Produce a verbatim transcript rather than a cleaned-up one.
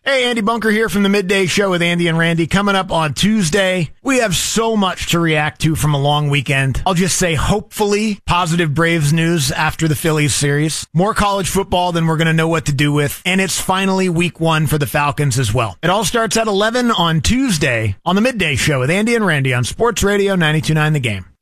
Hey, Andy Bunker here from the Midday Show with Andy and Randy. Coming up on Tuesday, we have so much to react to from a long weekend. I'll just say, hopefully, positive Braves news after the Phillies series. More college football than we're going to know what to do with. And it's finally week one for the Falcons as well. It all starts at eleven on Tuesday on the Midday Show with Andy and Randy on Sports Radio ninety-two point nine The Game.